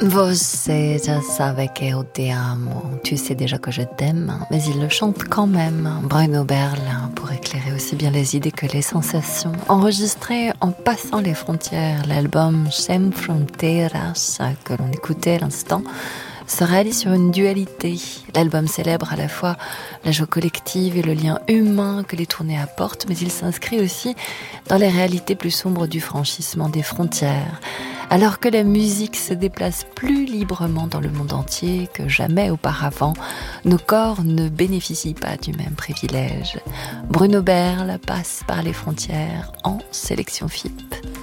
Você já sabe que eu te amo. Tu sais déjà que je t'aime, mais il le chante quand même. Bruno Berle, pour éclairer aussi bien les idées que les sensations. Enregistré en passant les frontières, l'album Sem Fronteiras, que l'on écoutait à l'instant, se réalise sur une dualité. L'album célèbre à la fois la joie collective et le lien humain que les tournées apportent, mais il s'inscrit aussi dans les réalités plus sombres du franchissement des frontières. Alors que la musique se déplace plus librement dans le monde entier que jamais auparavant, nos corps ne bénéficient pas du même privilège. Bruno Berle passe par les frontières en sélection FIP.